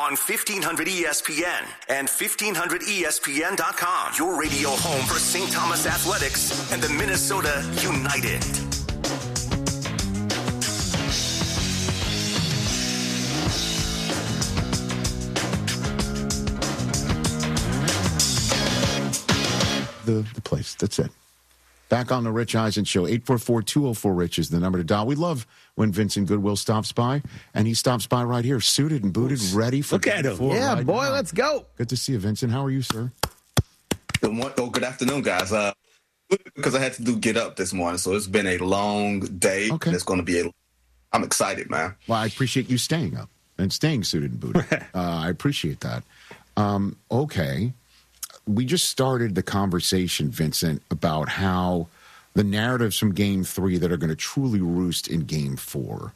on 1500 ESPN and 1500ESPN.com. Your radio home for St. Thomas Athletics and the Minnesota United. The place. That's it. Back on the Rich Eisen Show. 844-204-RICH is the number to dial. We love when Vincent Goodwill stops by, and he stops by right here, suited and booted, ready for Look at him. Yeah, right boy, now. let's go. Good to see you, Vincent. How are you, sir? Good afternoon, guys. Because I had to get up this morning, so it's been a long day. Okay. It's going to be I'm excited, man. Well, I appreciate you staying up and staying suited and booted. I appreciate that. Okay. We just started the conversation, Vincent, about how the narratives from Game 3 that are going to truly roost in Game 4.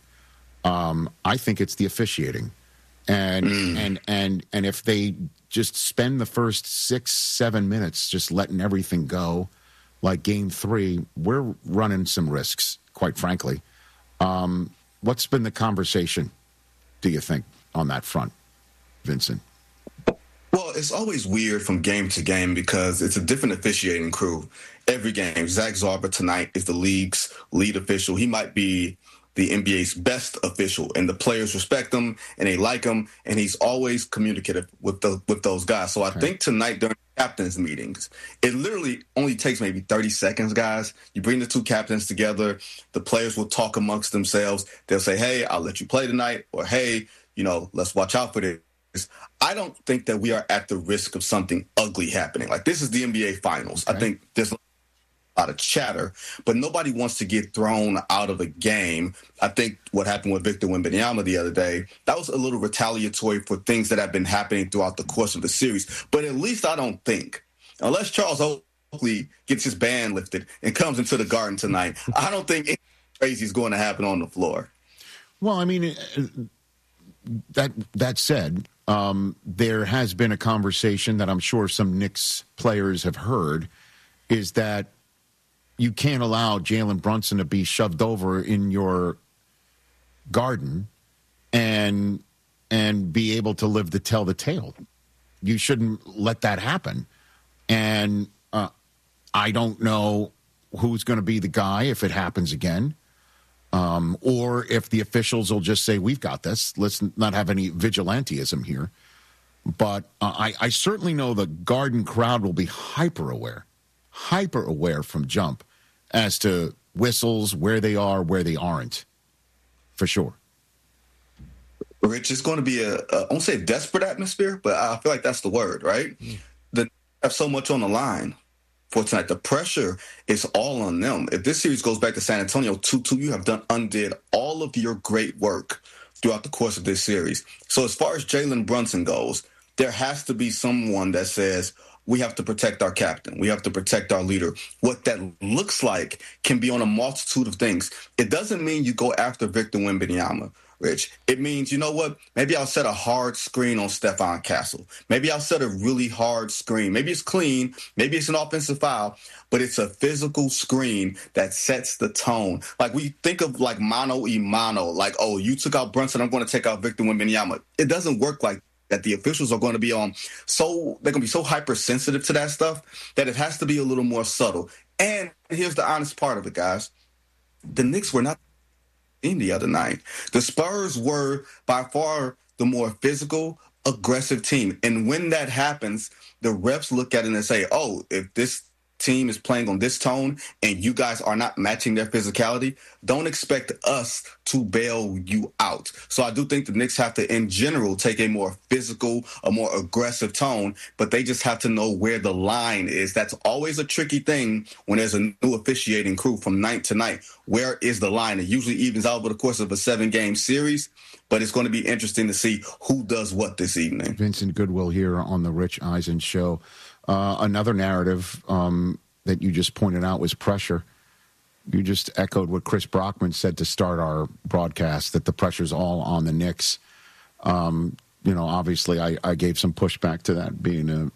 I think it's the officiating, and if they just spend the first 6-7 minutes just letting everything go, like Game 3, we're running some risks, quite frankly. What's been the conversation, do you think, on that front, Vincent? Well, it's always weird from game to game because it's a different officiating crew every game. Zach Zarba tonight is the league's lead official. He might be the NBA's best official, and the players respect him and they like him, and he's always communicative with those guys. So I think tonight during captains meetings, it literally only takes maybe 30 seconds, guys. You bring the two captains together, the players will talk amongst themselves. They'll say, hey, I'll let you play tonight, or hey, let's watch out for this. I don't think that we are at the risk of something ugly happening. Like, this is the NBA Finals. Okay. I think there's a lot of chatter, but nobody wants to get thrown out of a game. I think what happened with Victor Wembanyama the other day, that was a little retaliatory for things that have been happening throughout the course of the series. But at least I don't think, unless Charles Oakley gets his ban lifted and comes into the Garden tonight, I don't think anything crazy is going to happen on the floor. Well, I mean, that said, there has been a conversation that I'm sure some Knicks players have heard, is that you can't allow Jalen Brunson to be shoved over in your Garden and be able to tell the tale. You shouldn't let that happen. And I don't know who's going to be the guy if it happens again. Or if the officials will just say, we've got this. Let's not have any vigilantism here. But I certainly know the Garden crowd will be hyper aware from jump as to whistles, where they are, where they aren't, for sure. Rich, it's going to be I won't say a desperate atmosphere, but I feel like that's the word, right? They have so much on the line for tonight. The pressure is all on them. If this series goes back to San Antonio 2-2, you have undid all of your great work throughout the course of this series. So as far as Jalen Brunson goes, there has to be someone that says, we have to protect our captain. We have to protect our leader. What that looks like can be on a multitude of things. It doesn't mean you go after Victor Wembanyama, Rich. It means, you know what? Maybe I'll set a hard screen on Stephon Castle. Maybe I'll set a really hard screen. Maybe it's clean. Maybe it's an offensive foul, but it's a physical screen that sets the tone. Like, we think of like mano y mano, like, oh, you took out Brunson, I'm going to take out Victor Wembanyama. It doesn't work like that. The officials are going to be they're going to be so hypersensitive to that stuff that it has to be a little more subtle. And here's the honest part of it, guys. The Knicks were not in the other night. The Spurs were by far the more physical, aggressive team. And when that happens, the refs look at it and say, oh, if this team is playing on this tone and you guys are not matching their physicality, don't expect us to bail you out. So I do think the Knicks have to, in general, take a more physical, a more aggressive tone, but they just have to know where the line is. That's always a tricky thing when there's a new officiating crew from night to night. Where is the line? It usually evens out over the course of a 7-game series, but it's going to be interesting to see who does what this evening. Vincent Goodwill here on the Rich Eisen Show. Another narrative that you just pointed out was pressure. You just echoed what Chris Brockman said to start our broadcast, that the pressure's all on the Knicks. Obviously I gave some pushback to that, being a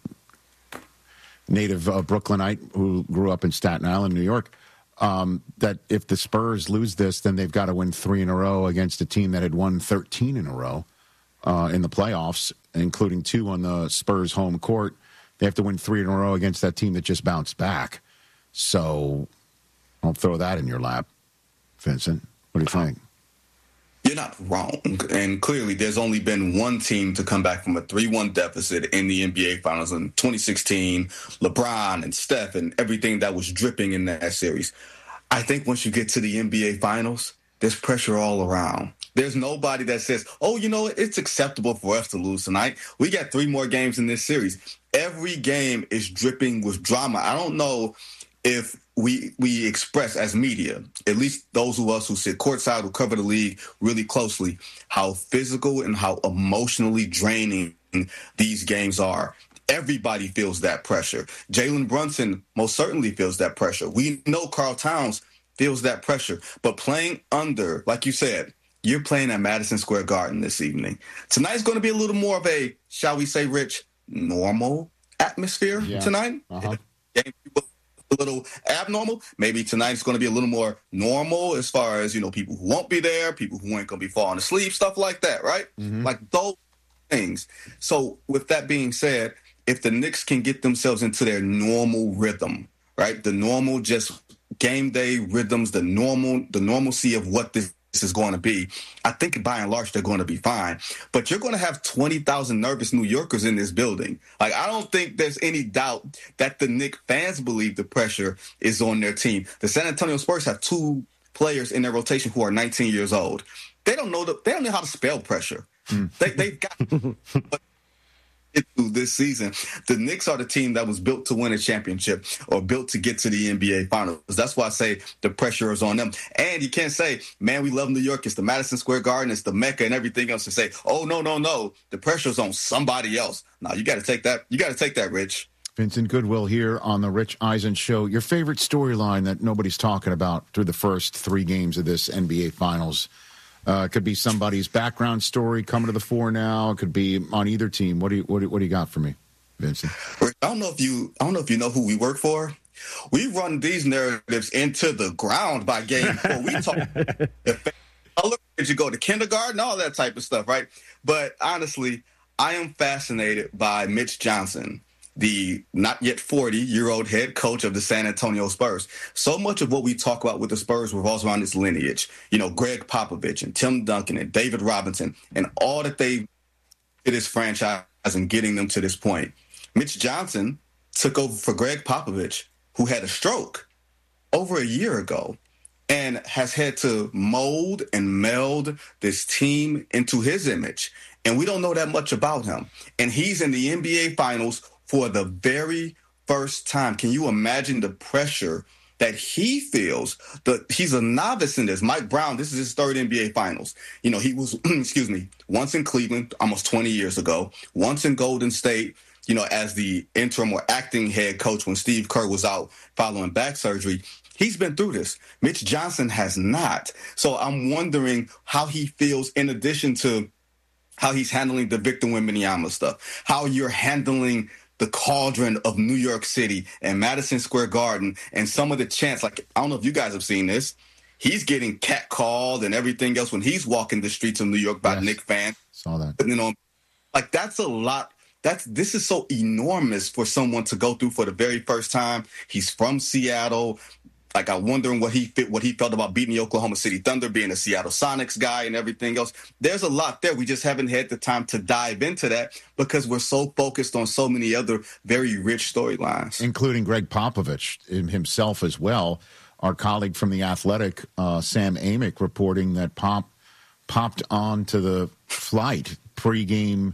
native Brooklynite who grew up in Staten Island, New York, that if the Spurs lose this, then they've got to win 3 in a row against a team that had won 13 in a row. in the playoffs, including 2 on the Spurs home court. They have to win 3 in a row against that team that just bounced back. So I'll throw that in your lap, Vincent. What do you think? You're not wrong. And clearly, there's only been one team to come back from a 3-1 deficit in the NBA Finals in 2016. LeBron and Steph and everything that was dripping in that series. I think once you get to the NBA Finals, there's pressure all around. There's nobody that says, oh, you know, it's acceptable for us to lose tonight. We got 3 more games in this series. Every game is dripping with drama. I don't know if we express as media, at least those of us who sit courtside, who cover the league really closely, how physical and how emotionally draining these games are. Everybody feels that pressure. Jalen Brunson most certainly feels that pressure. We know Karl Towns feels that pressure. But playing under, like you said, you're playing at Madison Square Garden this evening. Tonight's going to be a little more of a, shall we say, Rich, normal atmosphere tonight. Game a little abnormal. Maybe tonight's going to be a little more normal as far as, you know, people who won't be there, people who ain't going to be falling asleep, stuff like that, right? Like those things. So with that being said, if the Knicks can get themselves into their normal rhythm, right, the normal just game day rhythms, the normalcy of what this is going to be, I think by and large they're going to be fine. But you're going to have 20,000 nervous New Yorkers in this building. Like, I don't think there's any doubt that the Knicks fans believe the pressure is on their team. The San Antonio Spurs have 2 players in their rotation who are 19 years old. They don't know how to spell pressure. They've got through this season. The Knicks are the team that was built to win a championship or built to get to the NBA Finals. That's why I say the pressure is on them. And you can't say, man, we love New York. It's the Madison Square Garden. It's the Mecca and everything else, and say, oh, no. The pressure's on somebody else. No, you got to take that. You got to take that, Rich. Vincent Goodwill here on the Rich Eisen Show. Your favorite storyline that nobody's talking about through the first 3 games of this NBA Finals? It could be somebody's background story coming to the fore now. It could be on either team. What do you got for me, Vincent? I don't know if you know who we work for. We run these narratives into the ground by game 4. We talk did you go to kindergarten, all that type of stuff, right? But honestly, I am fascinated by Mitch Johnson, the not yet 40-year-old head coach of the San Antonio Spurs. So much of what we talk about with the Spurs revolves around this lineage. You know, Greg Popovich and Tim Duncan and David Robinson and all that they did this franchise and getting them to this point. Mitch Johnson took over for Greg Popovich, who had a stroke over a year ago, and has had to mold and meld this team into his image. And we don't know that much about him. And he's in the NBA Finals for the very first time. Can you imagine the pressure that he feels? He's a novice in this. Mike Brown, this is his 3rd NBA Finals. You know, he was, once in Cleveland almost 20 years ago, once in Golden State, you know, as the interim or acting head coach when Steve Kerr was out following back surgery. He's been through this. Mitch Johnson has not. So I'm wondering how he feels, in addition to how he's handling the Victor Wembanyama stuff, how you're handling the cauldron of New York City and Madison Square Garden and some of the chants. Like, I don't know if you guys have seen this. He's getting catcalled and everything else when he's walking the streets of New York by Knicks fans. Saw that. You know, like, that's a lot. This is so enormous for someone to go through for the very first time. He's from Seattle. Like, I'm wondering what he felt about beating the Oklahoma City Thunder, being a Seattle Sonics guy and everything else. There's a lot there. We just haven't had the time to dive into that because we're so focused on so many other very rich storylines. Including Greg Popovich himself as well. Our colleague from The Athletic, Sam Amick, reporting that Pop popped onto the flight pregame,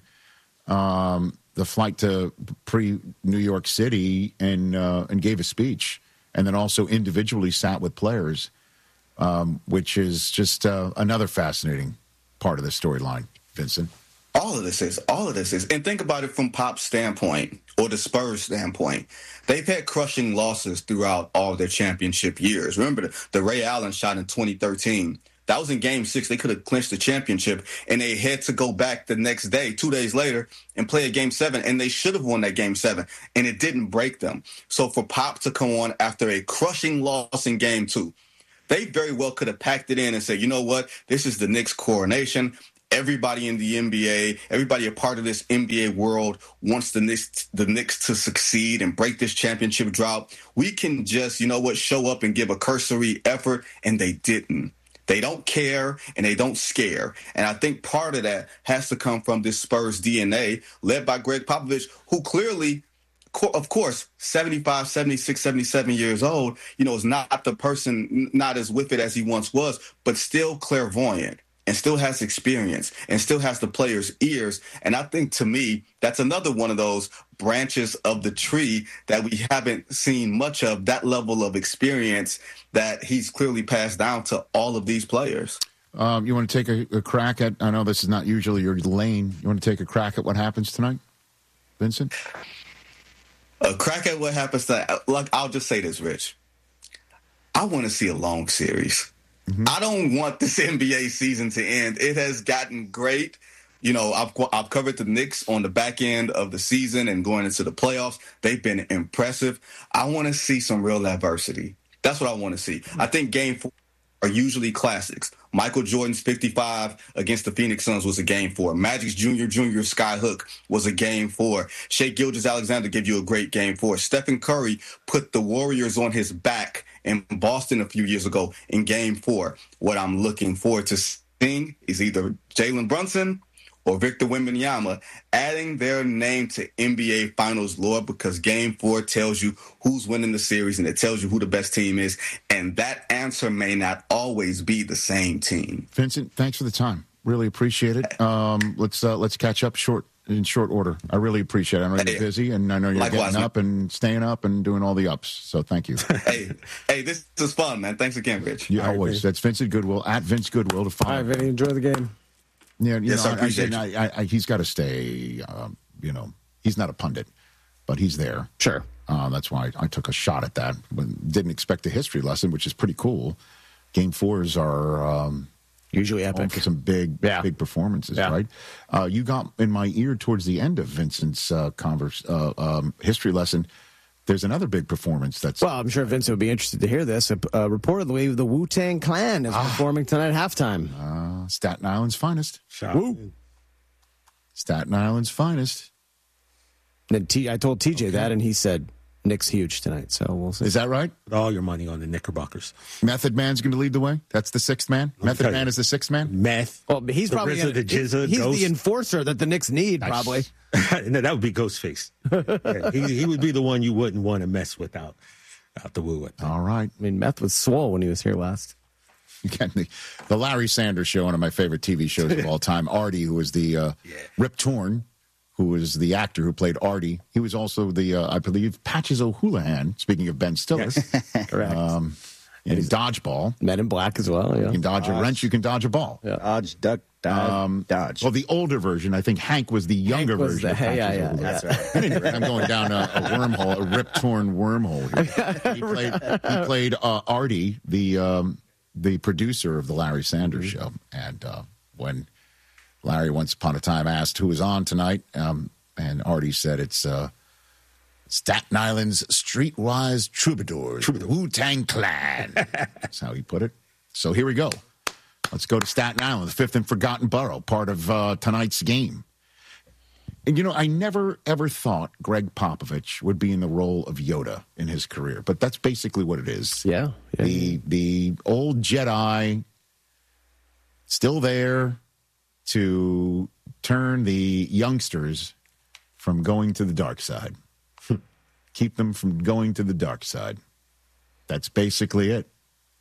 the flight to pre-New York City and gave a speech. And then also individually sat with players, which is just another fascinating part of the storyline, Vincent. All of this is. And think about it from Pop's standpoint or the Spurs' standpoint. They've had crushing losses throughout all their championship years. Remember the Ray Allen shot in 2013. That was in Game 6. They could have clinched the championship, and they had to go back the next day, 2 days later, and play a Game 7, and they should have won that Game 7, and it didn't break them. So for Pop to come on after a crushing loss in Game 2, they very well could have packed it in and said, you know what, this is the Knicks' coronation. everybody in the NBA, everybody a part of this NBA world wants the Knicks to succeed and break this championship drought. We can just, show up and give a cursory effort, and they didn't. They don't care, and they don't scare. And I think part of that has to come from this Spurs DNA led by Greg Popovich, who clearly, of course, 75, 76, 77 years old, is not the person, not as with it as he once was, but still clairvoyant and still has experience and still has the players' ears. And I think, to me, that's another one of those branches of the tree that we haven't seen much of, that level of experience that he's clearly passed down to all of these players. You want to take a crack at, I know this is not usually your lane, you want to take a crack at what happens tonight, Vincent? A crack at what happens tonight? Look, I'll just say this, Rich. I want to see a long series. Mm-hmm. I don't want this NBA season to end. It has gotten great. I've covered the Knicks on the back end of the season and going into the playoffs. They've been impressive. I want to see some real adversity. That's what I want to see. I think Game 4 are usually classics. Michael Jordan's 55 against the Phoenix Suns was a Game 4. Magic's Junior Sky Hook was a Game 4. Shai Gilgeous-Alexander gave you a great Game 4. Stephen Curry put the Warriors on his back in Boston a few years ago in Game 4. What I'm looking forward to seeing is either Jalen Brunson or Victor Wembanyama adding their name to NBA Finals lore, because Game 4 tells you who's winning the series and it tells you who the best team is, and that answer may not always be the same team. Vincent, thanks for the time. Really appreciate it. Let's catch up in short order. I really appreciate it. I know you're busy, and I know you're getting up and staying up and doing all the ups. So thank you. Hey, this is fun, man. Thanks again, Rich. Yeah, always. That's Vincent Goodwill at Vince Goodwill to follow. All right, Vinny, enjoy the game. Yeah, I appreciate you. He's got to stay. He's not a pundit, but he's there. Sure. That's why I took a shot at that. Didn't expect a history lesson, which is pretty cool. Game 4s are usually epic. For some big performances, right? You got in my ear towards the end of Vincent's history lesson. There's another big performance that's... Well, I'm sure Vincent would be interested to hear this. Reportedly, the Wu-Tang Clan is performing tonight at halftime. Staten Island's finest. Woo. Staten Island's finest. And I told TJ that, and he said, Nick's huge tonight, so we'll see. Is that right? Put all your money on the Knickerbockers. Method Man's going to lead the way? That's the sixth man? Method Man is the sixth man? Meth. Well, he's probably he's the enforcer that the Knicks need, probably. No, that would be Ghostface. Yeah, he would be the one you wouldn't want to mess with out the woo. All right. I mean, Meth was swole when he was here last. The Larry Sanders Show, one of my favorite TV shows of all time. Artie, who was the Rip Torn, who was the actor who played Artie. He was also the, I believe, Patches O'Houlihan, speaking of Ben Stiller. Yes. Correct. In Dodgeball. Men in Black as well, yeah. You can dodge a wrench, you can dodge a ball. Yeah. Dodge, duck, dive, dodge. Well, the older version, I think Hank was the younger version. Yeah, that's right. Anyway, I'm going down a wormhole, a rip-torn wormhole here. He played Artie, the producer of the Larry Sanders Show. And when Larry once upon a time asked who was on tonight, and Artie said it's Staten Island's streetwise troubadours, the Wu-Tang Clan. That's how he put it. So here we go. Let's go to Staten Island, the fifth and forgotten borough, part of tonight's game. And, I never, ever thought Greg Popovich would be in the role of Yoda in his career, but that's basically what it is. Yeah. The old Jedi still there to turn the youngsters from going to the dark side. Keep them from going to the dark side. That's basically it.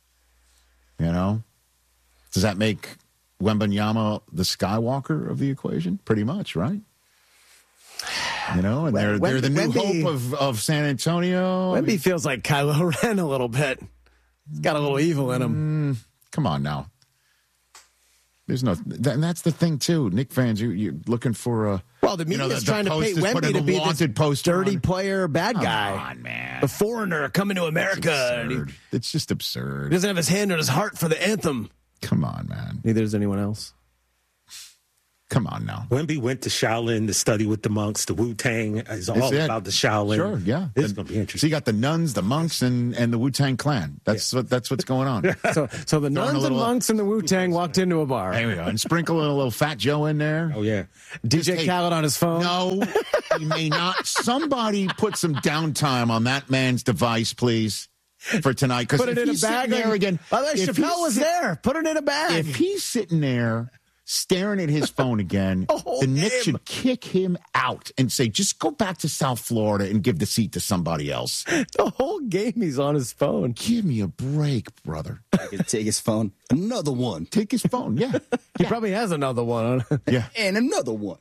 Does that make Wembanyama the Skywalker of the equation? Pretty much, right? And they're the new hope of San Antonio. Wemby feels like Kylo Ren a little bit. He's got a little evil in him. Come on now. There's no, and that's the thing too. Knick fans, you're looking for a. Well, the media's trying to paint Wemby to be this dirty player, bad guy. Come on, man. The foreigner coming to America. It's just absurd. He doesn't have his hand on his heart for the anthem. Come on, man. Neither does anyone else. Come on now. Wemby went to Shaolin to study with the monks. The Wu-Tang is all about the Shaolin. Sure, yeah. It's going to be interesting. So you got the nuns, the monks, and the Wu-Tang Clan. That's what's going on. So the nuns and monks and the Wu-Tang walked into a bar. There we go. And sprinkle a little Fat Joe in there. Oh, yeah. DJ Khaled on his phone. No, he may not. Somebody put some downtime on that man's device, please, for tonight. Put it in a bag. There again. By the way, Chappelle was there. Put it in a bag. If he's sitting there staring at his phone again, the Knicks should kick him out and say, just go back to South Florida and give the seat to somebody else. The whole game he's on his phone. Give me a break, brother. Take his phone. Another one. Take his phone, yeah. He probably has another one on. Yeah. And another one.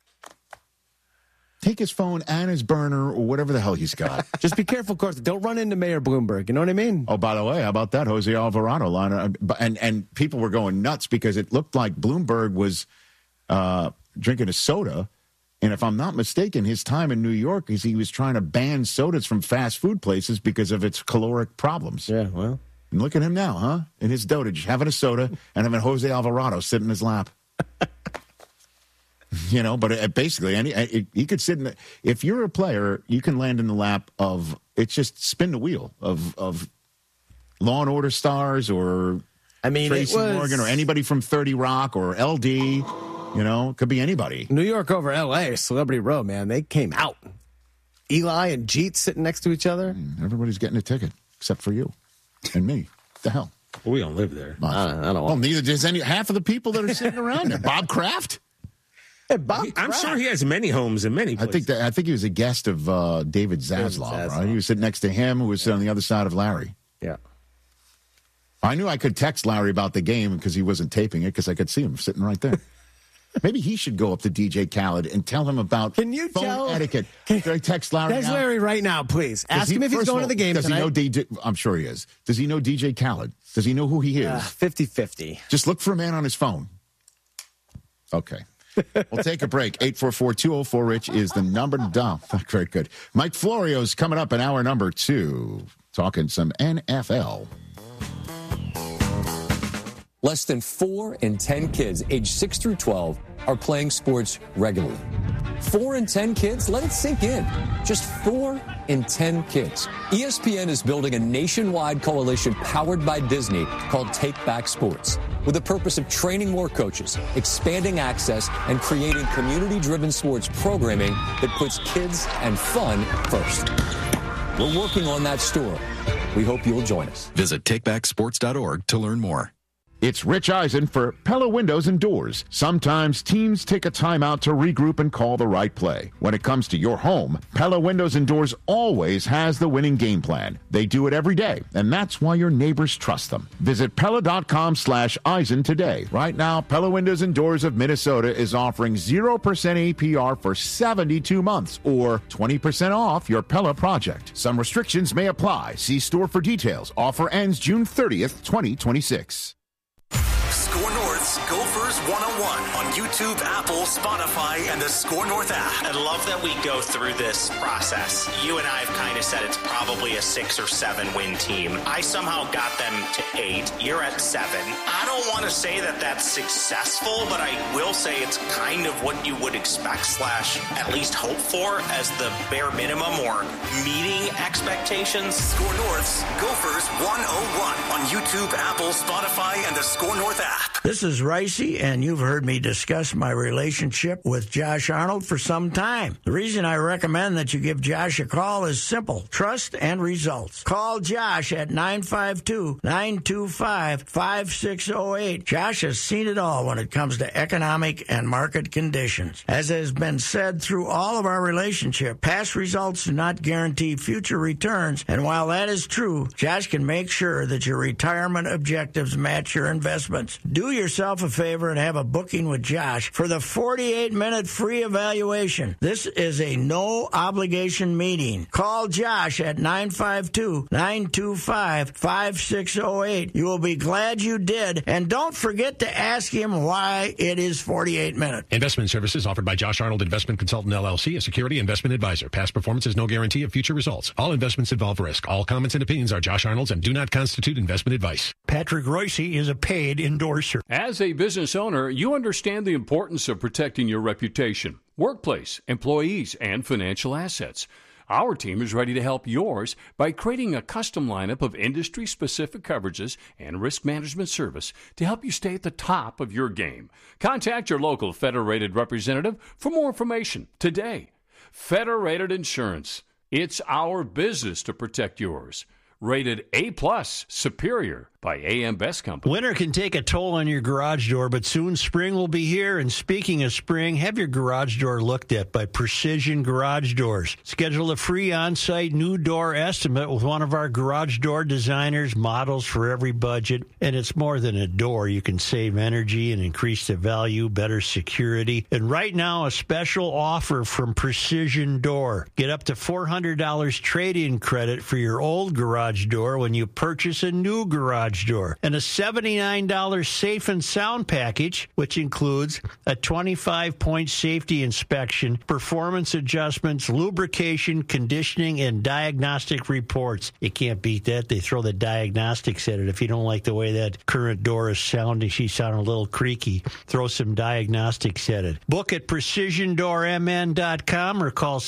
Take his phone and his burner or whatever the hell he's got. Just be careful, of course. Don't run into Mayor Bloomberg. You know what I mean? Oh, by the way, how about that Jose Alvarado line? And people were going nuts because it looked like Bloomberg was drinking a soda. And if I'm not mistaken, his time in New York is he was trying to ban sodas from fast food places because of its caloric problems. Yeah, well. And look at him now, huh? In his dotage, having a soda and having Jose Alvarado sit in his lap. You know, but basically, he could sit in. If you're a player, you can land in the lap of. It's just spin the wheel of Law and Order stars, or Tracy Morgan, or anybody from 30 Rock, or LD. You know, could be anybody. New York over L.A. Celebrity Row, man, they came out. Eli and Jeet sitting next to each other. Everybody's getting a ticket except for you and me. What the hell? Well, we don't live there. I don't know. Well, neither does half of the people that are sitting around there. Bob Kraft. Hey, Bob I'm sure he has many homes in many places. I think he was a guest of David Zaslav, right? He was sitting next to him, who was sitting on the other side of Larry. Yeah. I knew I could text Larry about the game because he wasn't taping it because I could see him sitting right there. Maybe he should go up to DJ Khaled and tell him about phone etiquette. Can I text Larry Text Larry right now, please. Ask him if he's going to the game tonight. Does he know I'm sure he is. Does he know DJ Khaled? Does he know who he is? 50-50. Just look for a man on his phone. Okay. We'll take a break. 844-204-RICH is the number to dial. Very good. Mike Florio's coming up in hour number 2, talking some NFL. Less than 4 in 10 kids aged 6 through 12 are playing sports regularly. 4 in 10 kids? Let it sink in. Just 4 in 10 kids. ESPN is building a nationwide coalition powered by Disney called Take Back Sports, with the purpose of training more coaches, expanding access, and creating community-driven sports programming that puts kids and fun first. We're working on that story. We hope you'll join us. Visit takebacksports.org to learn more. It's Rich Eisen for Pella Windows and Doors. Sometimes teams take a timeout to regroup and call the right play. When it comes to your home, Pella Windows and Doors always has the winning game plan. They do it every day, and that's why your neighbors trust them. Visit Pella.com/Eisen today. Right now, Pella Windows and Doors of Minnesota is offering 0% APR for 72 months or 20% off your Pella project. Some restrictions may apply. See store for details. Offer ends June 30th, 2026. Score North's Gophers 101 on YouTube, Apple, Spotify, and the Score North app. I love that we go through this process. You and I have kind of said it's probably a 6 or 7 win team. I somehow got them to 8. You're at 7. I don't want to say that that's successful, but I will say it's kind of what you would expect / at least hope for as the bare minimum or meeting expectations. Score North's Gophers 101 on YouTube, Apple, Spotify, and the Score North app. This is Ricey, and you've heard me discuss my relationship with Josh Arnold for some time. The reason I recommend that you give Josh a call is simple: trust and results. Call Josh at 952-925-5608. Josh has seen it all when it comes to economic and market conditions. As has been said through all of our relationship, past results do not guarantee future returns, and while that is true, Josh can make sure that your retirement objectives match your investments. Do yourself a favor and have a booking with Josh for the 48-minute free evaluation. This is a no-obligation meeting. Call Josh at 952-925-5608. You will be glad you did, and don't forget to ask him why it is 48 minutes. Investment services offered by Josh Arnold Investment Consultant, LLC, a security investment advisor. Past performance is no guarantee of future results. All investments involve risk. All comments and opinions are Josh Arnold's and do not constitute investment advice. Patrick Royce is a paid endorsement enforcer. As a business owner, you understand the importance of protecting your reputation, workplace, employees, and financial assets. Our team is ready to help yours by creating a custom lineup of industry-specific coverages and risk management service to help you stay at the top of your game. Contact your local Federated representative for more information today. Federated Insurance. It's our business to protect yours. Rated A+, superior by AM Best Company. Winter can take a toll on your garage door, but soon spring will be here. And speaking of spring, have your garage door looked at by Precision Garage Doors. Schedule a free on-site new door estimate with one of our garage door designers, models for every budget. And it's more than a door. You can save energy and increase the value, better security. And right now, a special offer from Precision Door. Get up to $400 trade-in credit for your old garage door when you purchase a new garage door, and a $79 safe and sound package, which includes a 25-point safety inspection, performance adjustments, lubrication, conditioning, and diagnostic reports. You can't beat that. They throw the diagnostics at it. If you don't like the way that current door is sounding, she's sounding a little creaky, throw some diagnostics at it. Book at precisiondoormn.com or call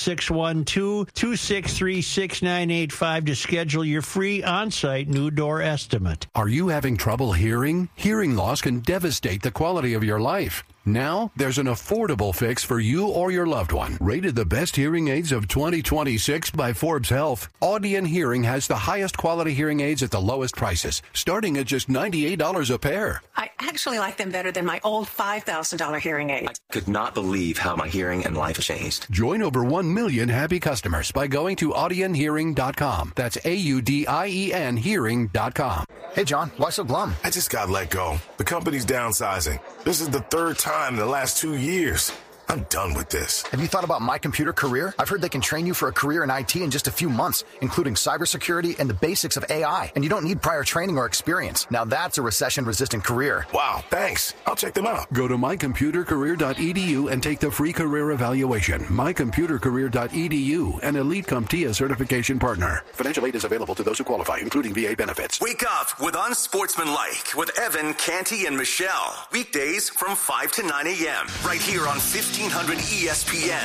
612-263-6985 to schedule your free on-site new door estimate. Are you having trouble hearing? Hearing loss can devastate the quality of your life. Now, there's an affordable fix for you or your loved one. Rated the best hearing aids of 2026 by Forbes Health, Audion Hearing has the highest quality hearing aids at the lowest prices, starting at just $98 a pair. I actually like them better than my old $5,000 hearing aid. I could not believe how my hearing and life changed. Join over 1 million happy customers by going to audionhearing.com. That's AUDIEN hearing.com. Hey, John, why so glum? I just got let go. The company's downsizing. This is the third time in the last 2 years. I'm done with this. Have you thought about My Computer Career? I've heard they can train you for a career in IT in just a few months, including cybersecurity and the basics of AI. And you don't need prior training or experience. Now that's a recession-resistant career. Wow, thanks. I'll check them out. Go to mycomputercareer.edu and take the free career evaluation. Mycomputercareer.edu, an Elite CompTIA certification partner. Financial aid is available to those who qualify, including VA benefits. Wake up with Unsportsmanlike with Evan, Canty, and Michelle. Weekdays from 5 to 9 a.m. right here on 1500 ESPN.